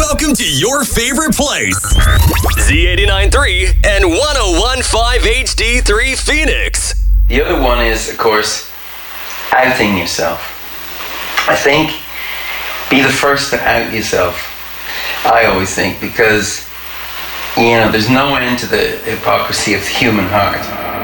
Welcome to your favorite place, Z89.3 and 101.5 HD3 Phoenix. The other one is, of course, outing yourself. I think be the first to out yourself. I always think, because, there's no end to the hypocrisy of the human heart.